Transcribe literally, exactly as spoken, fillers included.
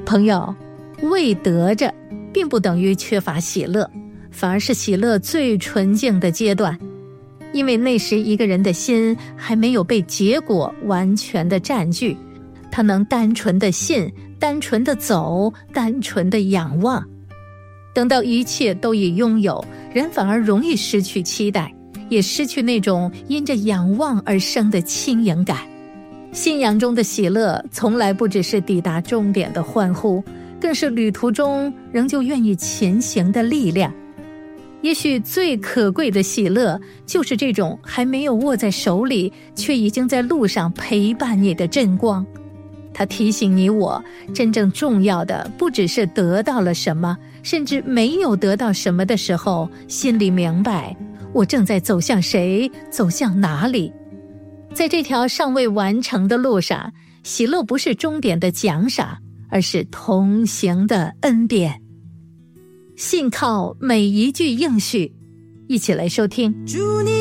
朋友，未得着并不等于缺乏喜乐，反而是喜乐最纯净的阶段。因为那时一个人的心还没有被结果完全的占据，他能单纯的信，单纯的走，单纯的仰望。等到一切都已拥有，人反而容易失去期待，也失去那种因着仰望而生的轻盈感。信仰中的喜乐从来不只是抵达终点的欢呼，更是旅途中仍旧愿意前行的力量。也许最可贵的喜乐，就是这种还没有握在手里，却已经在路上陪伴你的真光。它提醒你我，真正重要的不只是得到了什么，甚至没有得到什么的时候，心里明白我正在走向谁，走向哪里。在这条尚未完成的路上，喜乐不是终点的奖赏，而是同行的恩典。信靠每一句应许，一起来收听。祝你